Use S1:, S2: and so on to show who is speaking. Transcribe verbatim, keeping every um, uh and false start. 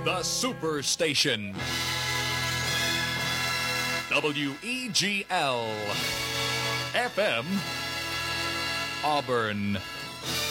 S1: The Superstation. W E G L F M Auburn.